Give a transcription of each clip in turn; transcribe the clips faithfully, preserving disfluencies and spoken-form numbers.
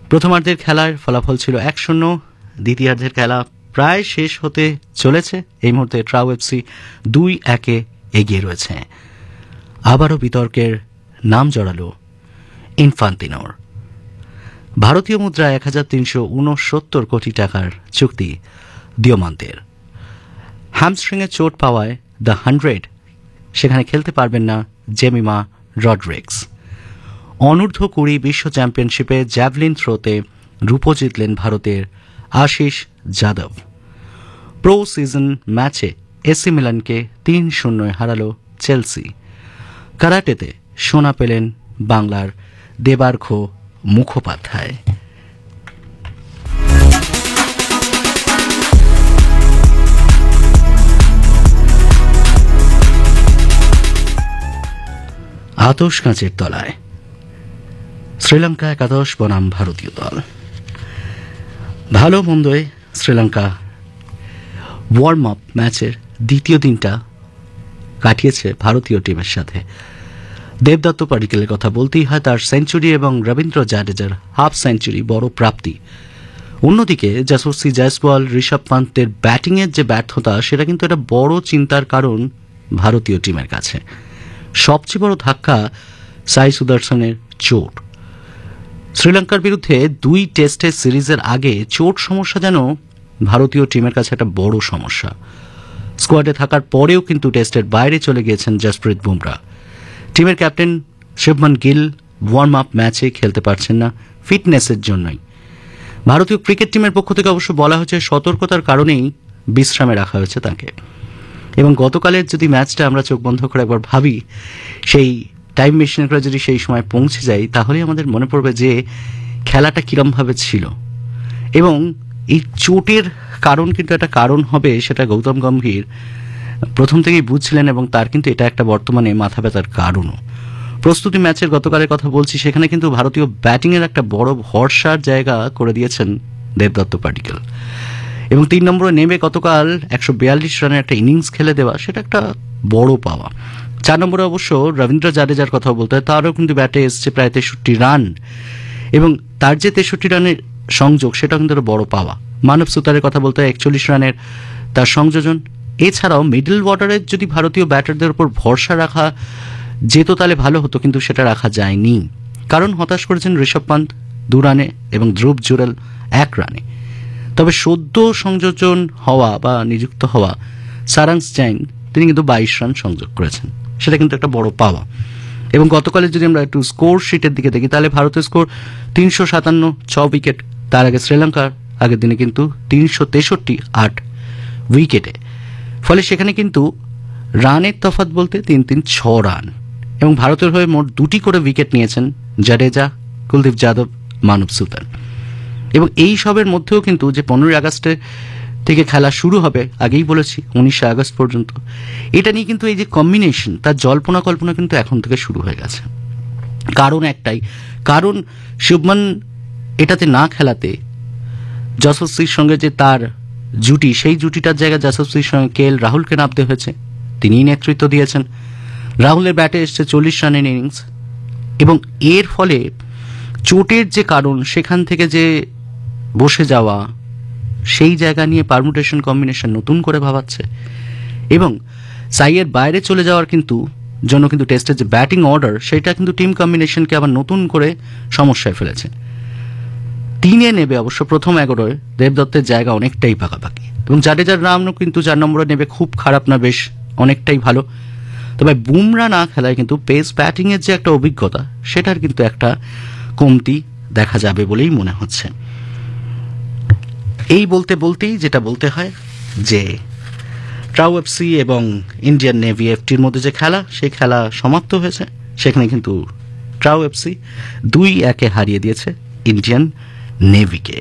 প্রথমার্ধের খেলার ফলাফল ছিল এক শূন্য। দ্বিতীয়ার্ধের খেলা প্রায় শেষ হতে চলেছে। এই মুহূর্তে ট্রাউ এফসি দুই একে এগিয়ে রয়েছে। আবারও বিতর্কের নাম জড়ালো ইনফান্তিনোর। ভারতীয় মুদ্রায় এক হাজার তিনশো উনসত্তর কোটি টাকার চুক্তি দিওমান্তের। হ্যামস্ট্রিংয়ে চোট পাওয়ায় দ্য হান্ড্রেড সেখানে খেলতে পারবেন না জেমিমা রড্রিক্স। অনূর্ধ্ব কুড়ি বিশ্ব চ্যাম্পিয়নশিপে জ্যাভলিন থ্রোতে রূপো জিতলেন ভারতের আশিস যাদব। প্রো সিজন ম্যাচে এসি মিলানকে তিন শূন্যয় হারালো চেলসি। কারাটেতে সোনা পেলেন বাংলার দেবার্ঘ মুখোপাধ্যায়। আতশ কাঁচের তলায় শ্রীলঙ্কা একাদশ বনাম ভারতীয় দল। ভালো মন্দয় শ্রীলঙ্কা ওয়ার্ম আপ ম্যাচের দ্বিতীয় দিনটা কাটিয়েছে ভারতীয় টিমের সাথে। দেবদত্ত পাডিক্কেলের কথা বলতেই হয়, তার সেঞ্চুরি এবং রবীন্দ্র জাডেজার হাফ সেঞ্চুরি বড় প্রাপ্তি। অন্যদিকে যশস্বী জয়সওয়াল, ঋষভ পান্তের ব্যাটিংয়ের যে ব্যর্থতা, সেটা কিন্তু একটা বড় চিন্তার কারণ ভারতীয় টিমের কাছে। সবচেয়ে বড় ধাক্কা সাই সুদর্শনের চোট। শ্রীলঙ্কার বিরুদ্ধে দুই টেস্টের সিরিজের আগে চোট সমস্যা যেন ভারতীয় টিমের কাছে একটা বড় সমস্যা। স্কোয়াডে থাকার পরেও কিন্তু টেস্টের বাইরে চলে গিয়েছেন জসপ্রীত বুমরা। টিমের captain Shubman Gill warm up ম্যাচে খেলতে পারছেন না ফিটনেসের জন্যই। ভারতীয় ক্রিকেট টিমের পক্ষ থেকে অবশ্য বলা হয়েছে সতর্কতার কারণেই বিশ্রামে রাখা হয়েছে তাকে। এবং গতকালের যদি ম্যাচটা আমরা চোখ বন্ধ করে একবার ভাবি, সেই টাইম মেশিনে করে যদি সেই সময় পৌঁছে যাই, তাহলেই আমাদের মনে পড়বে যে খেলাটা কিরমভাবে ছিল। এবং এই চোটের কারণ কিন্তু একটা কারণ হবে, সেটা গৌতম গম্ভীর প্রথম থেকেই বুঝছিলেন এবং তার কিন্তু এটা একটা বর্তমানে মাথা ব্যথার কারণও। প্রস্তুতি ম্যাচের গতকালের কথা বলছি, সেখানে কিন্তু ভারতীয় ব্যাটিংয়ের একটা বড় ভরসার জায়গা করে দিয়েছেন দেবদত্ত পাডিক্কেল। এবং তিন নম্বরে নেমে গতকাল একশো বিয়াল্লিশ রানের একটা ইনিংস খেলে দেওয়া, সেটা একটা বড় পাওয়া। চার নম্বরে অবশ্য রবীন্দ্র জাডেজার কথা বলতে হয়, তারও কিন্তু ব্যাটে এসছে প্রায় তেষট্টি রান এবং তার যে তেষট্টি রানের সংযোগ, সেটা কিন্তু একটা বড় পাওয়া। মানব সুতারের কথা বলতে হয় একচল্লিশ রানের তার সংযোজন। এছাড়াও মিডল অর্ডারের যদি ভারতীয় ব্যাটারদের উপর ভরসা রাখা যেত তাহলে ভালো হতো, কিন্তু সেটা রাখা যায়নি। কারণ হতাশ করেছেন ঋষভ পান্ত দু রানে এবং ধ্রুব জুরেল এক রানে। তবে সদ্য সংযোজন হওয়া বা নিযুক্ত হওয়া সারাংশ জৈন তিনি কিন্তু বাইশ রান সংযোগ করেছেন, সেটা কিন্তু একটা বড় পাওয়া। এবং গতকালে যদি আমরা একটু স্কোর শিটের দিকে দেখি, তাহলে ভারতের স্কোর তিনশো সাতান্ন, ছ উইকেট। তার আগে শ্রীলঙ্কার আগের দিনে কিন্তু তিনশো তেষট্টি, আট উইকেটে। ফলে সেখানে কিন্তু রানের তফাৎ বলতে তিন তিন ছ রান। এবং ভারতের হয়ে মোট দুটি করে উইকেট নিয়েছেন জাডেজা, কুলদীপ যাদব, মানব সুতার। এবং এই সবের মধ্যেও কিন্তু যে পনেরোই আগস্টে থেকে খেলা শুরু হবে, আগেই বলেছি উনিশে আগস্ট পর্যন্ত, এটা নিয়ে কিন্তু এই যে কম্বিনেশন, তার জল্পনা কল্পনা কিন্তু এখন থেকে শুরু হয়ে গেছে। কারণ একটাই, কারণ শুভমান এটাতে না খেলাতে যশস্বীর সঙ্গে যে তার জুটি, সেই জুটিটার জায়গায় যশস্বীর সঙ্গে কে এল রাহুলকে নামতে হয়েছে। তিনিই নেতৃত্ব দিয়েছেন। রাহুলের ব্যাটে এসছে চল্লিশ রানের ইনিংস এবং এর ফলে চোটের যে কারণ, সেখান থেকে যে বসে যাওয়া, সেই জায়গা নিয়ে পারমুটেশন কম্বিনেশন নতুন করে ভাবাচ্ছে। এবং সাইয়ের বাইরে চলে যাওয়ার কিন্তু জন্য কিন্তু টেস্টের যে ব্যাটিং অর্ডার, সেটা কিন্তু টিম কম্বিনেশনকে আবার নতুন করে সমস্যায় ফেলেছে। তিনে নেবে অবশ্য প্রথম এগারোয় দেবদত্তের জায়গা অনেকটাই পাকাপাকি এবং জাডেজার রানও কিন্তু চার নম্বরে নেবে খুব খারাপ না, বেশ অনেকটাই ভালো। তবে বুমরা না খেলায় কিন্তু পেস ব্যাটিংয়ের যে একটা অভিজ্ঞতা, সেটার কিন্তু একটা কমতি দেখা যাবে বলেই মনে হচ্ছে। এই বলতে বলতেই যেটা বলতে হয় যে ট্রাউ এফসি এবং ইন্ডিয়ান নেভি এফটির মধ্যে যে খেলা, সেই খেলা সমাপ্ত হয়েছে। সেখানে কিন্তু ট্রাউ এফসি দুই একে হারিয়ে দিয়েছে ইন্ডিয়ান নেভিকে।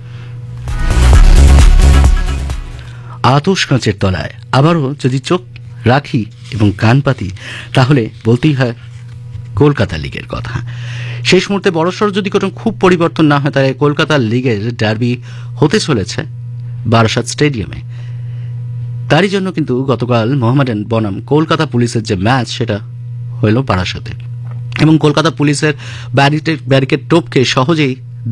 আতশ কাঁচের তলায় আবারও যদি চোখ রাখি এবং কান পাতি, তাহলে বলতেই হয় কলকাতা লিগের কথা। শেষ মুহূর্তে বড়সড় যদি কোনো খুব পরিবর্তন না হয়, তাহলে কলকাতা লিগের ডার্বি হতে চলেছে বারাসাত স্টেডিয়ামে। তারই জন্য কিন্তু গতকাল মোহামেডান বনাম কলকাতা পুলিশের যে ম্যাচ, সেটা হইল বারাসাতে। এবং কলকাতা পুলিশের ব্যারিকেড ব্যারিকেড টোপকে সহজেই